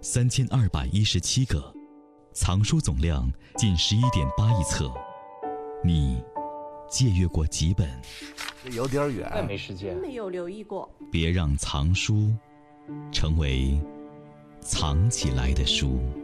3217个，藏书总量近11.8亿册。你借阅过几本？ 有点远， 那没时间， 没有留意过。 别让藏书成为藏起来的书。